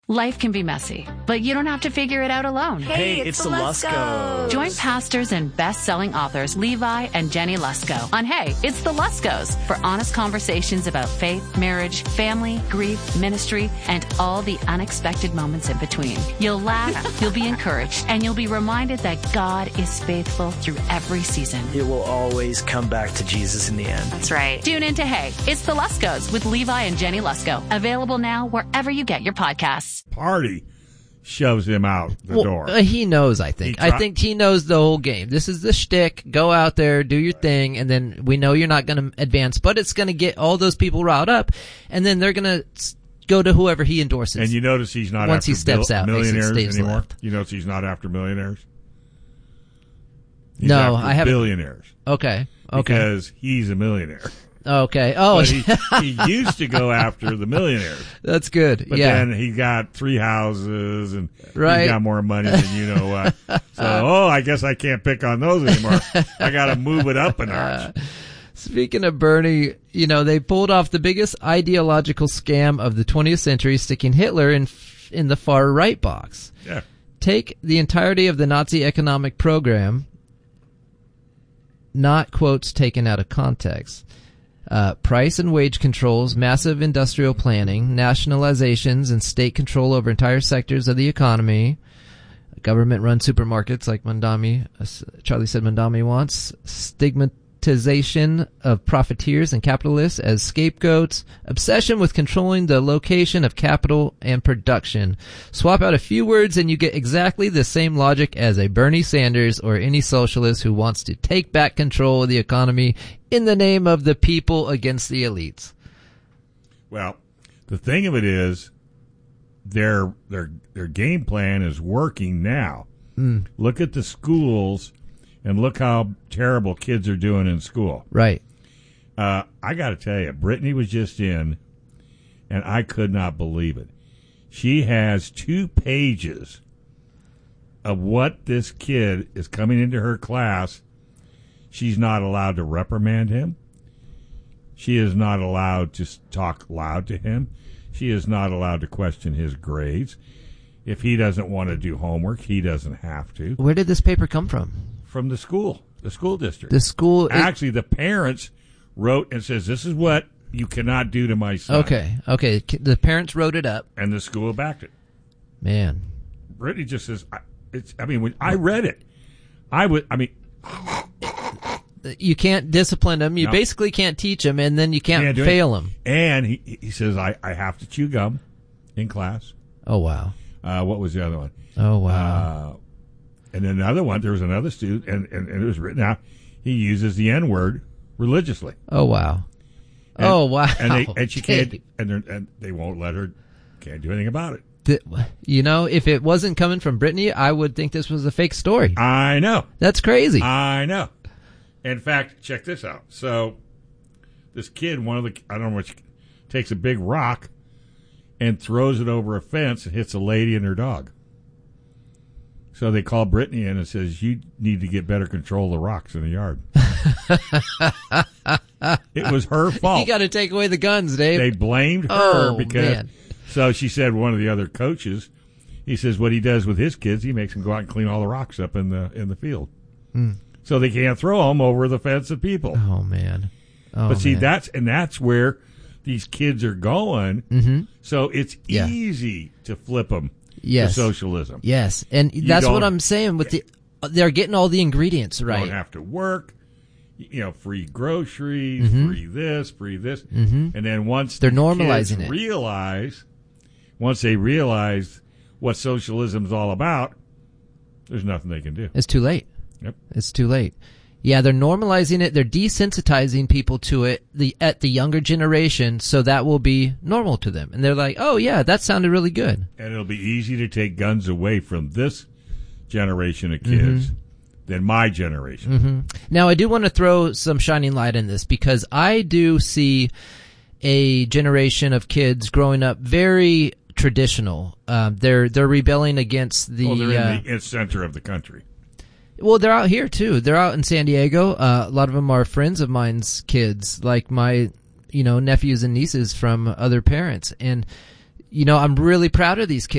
Life can be messy, but you don't have to figure it out alone. Hey, it's the Luskos. Join pastors and best-selling authors Levi and Jenny Lusko on Hey, It's the Luskos for honest conversations about faith, marriage, family, grief, ministry, and all the unexpected moments in between. You'll laugh, you'll be encouraged, and you'll be reminded that God is faithful through every season. It will always come back to Jesus in the end. That's right. Tune in to Hey, It's the Luskos with Levi and Jenny Lusko. Available now wherever you get your podcasts. Party shoves him out the door. He knows, I think. I think he knows the whole game. This is the shtick. Go out there, do your thing, and then we know you're not going to advance, but it's going to get all those people riled up, and then they're going to go to whoever he endorses. And you notice he's not once after he steps out, millionaires anymore? Left. You notice he's not after millionaires? He's no, after I haven't. Billionaires. Okay. Because he's a millionaire. Okay. Oh, but he used to go after the millionaires. That's good. But yeah. then he got 3 houses and right. He got more money than you know what. So, I guess I can't pick on those anymore. I got to move it up a notch. Speaking of Bernie, they pulled off the biggest ideological scam of the 20th century, sticking Hitler in the far right box. Yeah. Take the entirety of the Nazi economic program, not quotes taken out of context. Price and wage controls, massive industrial planning, nationalizations, and state control over entire sectors of the economy. Government-run supermarkets like Charlie said Mondami wants. Stigmatization of profiteers and capitalists as scapegoats. Obsession with controlling the location of capital and production. Swap out a few words and you get exactly the same logic as a Bernie Sanders or any socialist who wants to take back control of the economy in the name of the people against the elites. Well, the thing of it is, their game plan is working now. Look at the schools, and look how terrible kids are doing in school. Right. I got to tell you, Brittany was just in, and I could not believe it. She has 2 pages of what this kid is coming into her class. She's not allowed to reprimand him. She is not allowed to talk loud to him. She is not allowed to question his grades. If he doesn't want to do homework, he doesn't have to. Where did this paper come from? From the school district. The school. Actually, the parents wrote and says, this is what you cannot do to my son. Okay. The parents wrote it up. And the school backed it. Man. Brittany just says, when I read it, you can't discipline them. You basically can't teach them, and then you can't fail them. And he says, I have to chew gum in class. Oh, wow. What was the other one? Oh, wow. And then another one, there was another student, and it was written out, he uses the N-word religiously. Oh, wow. And she can't, and they won't let her, can't do anything about it. If it wasn't coming from Brittany, I would think this was a fake story. I know. That's crazy. I know. In fact, check this out. So, this kid, I don't know which, takes a big rock and throws it over a fence and hits a lady and her dog. So they call Brittany in and says, you need to get better control of the rocks in the yard. It was her fault. You got to take away the guns, Dave. They blamed her because. Man. So she said one of the other coaches, he says what he does with his kids, he makes them go out and clean all the rocks up in the field. So they can't throw them over the fence at people. Oh, man. But see, that's where these kids are going. Mm-hmm. So it's easy to flip them to socialism. Yes, and that's what I'm saying. They're getting all the ingredients right. You don't have to work. Free groceries, free this, and then once they're normalizing it, once they realize what socialism is all about, there's nothing they can do. It's too late. Yep. It's too late. Yeah, they're normalizing it. They're desensitizing people to it at the younger generation, so that will be normal to them. And they're like, oh, yeah, that sounded really good. And it'll be easy to take guns away from this generation of kids than my generation. Now, I do want to throw some shining light in this because I do see a generation of kids growing up very traditional. They're rebelling against the... Well, they're in the center of the country. Well, they're out here, too. They're out in San Diego. A lot of them are friends of mine's kids, like my, nephews and nieces from other parents. And, I'm really proud of these kids.